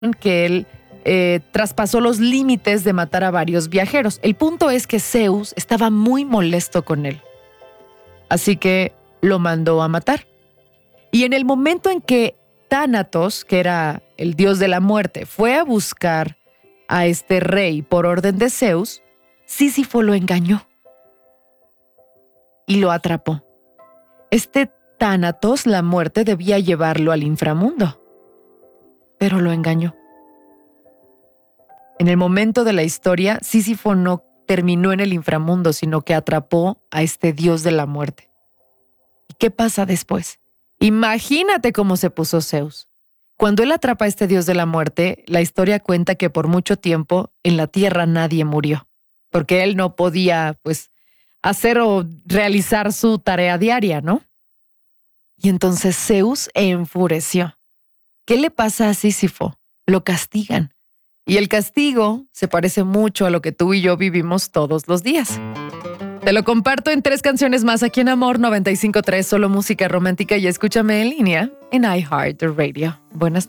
que él traspasó los límites de matar a varios viajeros. El punto es que Zeus estaba muy molesto con él. Así que lo mandó a matar. Y en el momento en que Tánatos, que era el dios de la muerte, fue a buscar a este rey por orden de Zeus, Sísifo lo engañó y lo atrapó. Este Tánatos, la muerte, debía llevarlo al inframundo, pero lo engañó. En el momento de la historia, Sísifo no terminó en el inframundo, sino que atrapó a este dios de la muerte. ¿Y qué pasa después? Imagínate cómo se puso Zeus. Cuando él atrapa a este dios de la muerte, la historia cuenta que por mucho tiempo en la tierra nadie murió, porque él no podía, hacer o realizar su tarea diaria, ¿no? Y entonces Zeus enfureció. ¿Qué le pasa a Sísifo? Lo castigan. Y el castigo se parece mucho a lo que tú y yo vivimos todos los días. Te lo comparto en 3 canciones más aquí en Amor 95.3, solo música romántica, y escúchame en línea en iHeartRadio. Buenas noches.